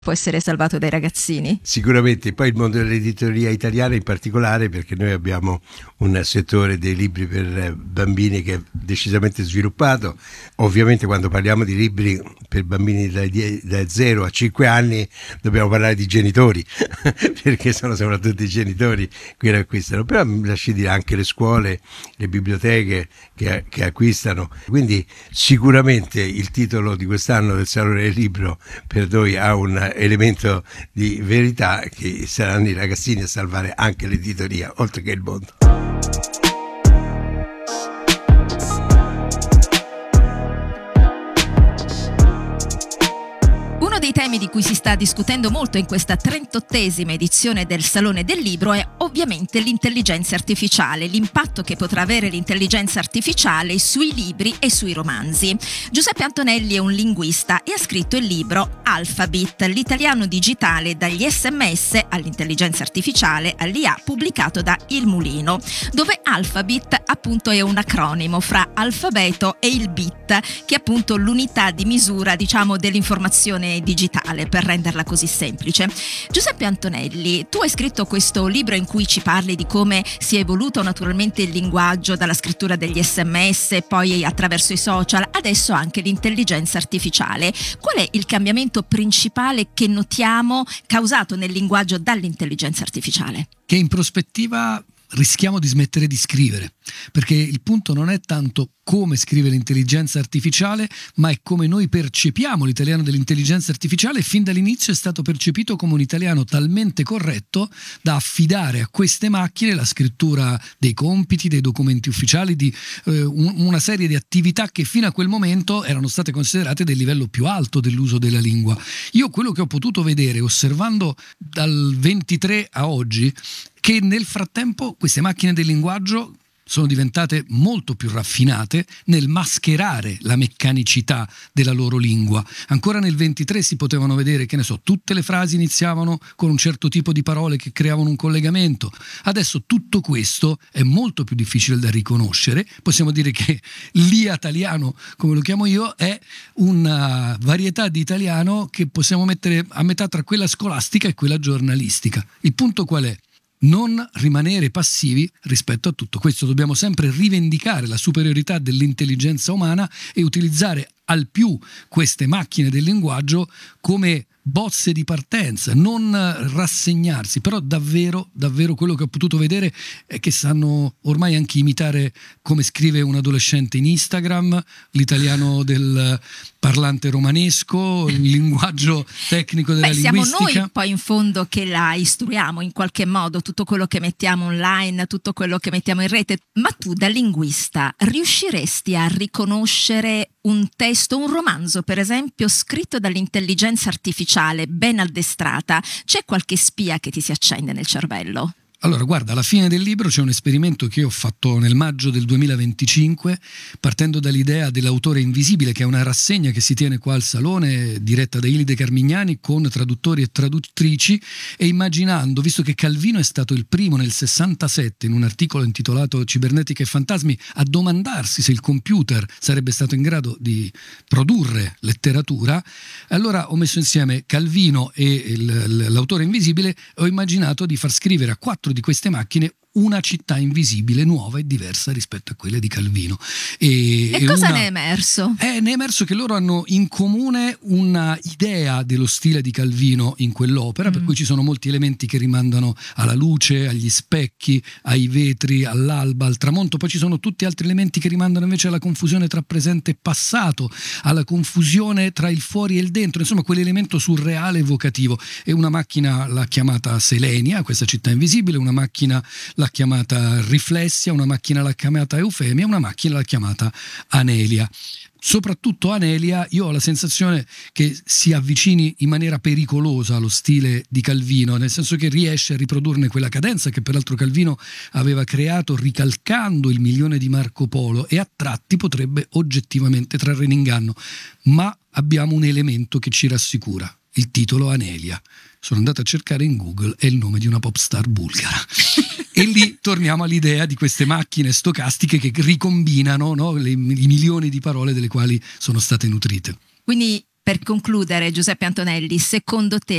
può essere salvato dai ragazzini? Sicuramente, poi il mondo dell'editoria italiana in particolare, perché noi abbiamo un settore dei libri per bambini che è decisamente sviluppato. Ovviamente quando parliamo di libri per bambini da 0 a 5 anni dobbiamo parlare di genitori perché sono soprattutto i genitori che acquistano, però mi lasci dire anche le scuole, le biblioteche che acquistano. Quindi sicuramente il titolo di quest'anno del Salone del Libro per noi ha un elemento di verità, che saranno i ragazzini a salvare anche l'editoria oltre che il mondo. Uno dei temi di cui si sta discutendo molto in questa 38esima edizione del Salone del Libro è ovviamente l'intelligenza artificiale, l'impatto che potrà avere l'intelligenza artificiale sui libri e sui romanzi. Giuseppe Antonelli è un linguista e ha scritto il libro Alphabet, l'italiano digitale dagli SMS all'intelligenza artificiale all'IA, pubblicato da Il Mulino, dove Alphabet appunto è un acronimo fra alfabeto e il bit, che è appunto l'unità di misura, diciamo, dell'informazione digitale, per renderla così semplice. Giuseppe Antonelli, tu hai scritto questo libro in cui ci parli di come si è evoluto naturalmente il linguaggio dalla scrittura degli SMS, poi attraverso i social, adesso anche l'intelligenza artificiale. Qual è il cambiamento principale che notiamo causato nel linguaggio dall'intelligenza artificiale? Che in prospettiva rischiamo di smettere di scrivere, perché il punto non è tanto come scrive l'intelligenza artificiale, ma è come noi percepiamo l'italiano dell'intelligenza artificiale, e fin dall'inizio è stato percepito come un italiano talmente corretto da affidare a queste macchine la scrittura dei compiti, dei documenti ufficiali, di una serie di attività che fino a quel momento erano state considerate del livello più alto dell'uso della lingua. Io quello che ho potuto vedere osservando dal 23 a oggi, che nel frattempo queste macchine del linguaggio sono diventate molto più raffinate nel mascherare la meccanicità della loro lingua. Ancora nel 23 si potevano vedere, che ne so, tutte le frasi iniziavano con un certo tipo di parole che creavano un collegamento. Adesso tutto questo è molto più difficile da riconoscere. Possiamo dire che l'italiano, come lo chiamo io, è una varietà di italiano che possiamo mettere a metà tra quella scolastica e quella giornalistica. Il punto qual è? Non rimanere passivi rispetto a tutto questo. Dobbiamo sempre rivendicare la superiorità dell'intelligenza umana e utilizzare al più queste macchine del linguaggio come bozze di partenza, non rassegnarsi. Però davvero quello che ho potuto vedere è che sanno ormai anche imitare come scrive un adolescente in Instagram, l'italiano del parlante romanesco, il linguaggio tecnico della linguistica. Siamo noi poi in fondo che la istruiamo in qualche modo, tutto quello che mettiamo online, tutto quello che mettiamo in rete. Ma tu da linguista riusciresti a riconoscere un testo, un romanzo per esempio scritto dall'intelligenza artificiale ben addestrata? C'è qualche spia che ti si accende nel cervello? Allora, guarda, alla fine del libro c'è un esperimento che ho fatto nel maggio del 2025, partendo dall'idea dell'autore invisibile, che è una rassegna che si tiene qua al Salone, diretta da Ilide Carmignani, con traduttori e traduttrici, e immaginando, visto che Calvino è stato il primo nel 67, in un articolo intitolato Cibernetica e fantasmi, a domandarsi se il computer sarebbe stato in grado di produrre letteratura, allora ho messo insieme Calvino e l'autore invisibile e ho immaginato di far scrivere a 4 di queste macchine una città invisibile, nuova e diversa rispetto a quelle di Calvino. E cosa ne è emerso? Ne è emerso che loro hanno in comune una idea dello stile di Calvino in quell'opera, per cui ci sono molti elementi che rimandano alla luce, agli specchi, ai vetri, all'alba, al tramonto. Poi ci sono tutti altri elementi che rimandano invece alla confusione tra presente e passato, alla confusione tra il fuori e il dentro, insomma quell'elemento surreale evocativo. E una macchina l'ha chiamata Selenia, questa città invisibile, una macchina l'ha chiamata Riflessia, una macchina l'ha chiamata Eufemia, una macchina l'ha chiamata Anelia. Soprattutto Anelia, io ho la sensazione che si avvicini in maniera pericolosa allo stile di Calvino, nel senso che riesce a riprodurne quella cadenza che peraltro Calvino aveva creato ricalcando il Milione di Marco Polo, e a tratti potrebbe oggettivamente trarre in inganno. Ma abbiamo un elemento che ci rassicura: il titolo Anelia. Sono andato a cercare in Google, è il nome di una pop star bulgara. E lì torniamo all'idea di queste macchine stocastiche che ricombinano, no, i milioni di parole delle quali sono state nutrite. Quindi Per concludere, Giuseppe Antonelli, secondo te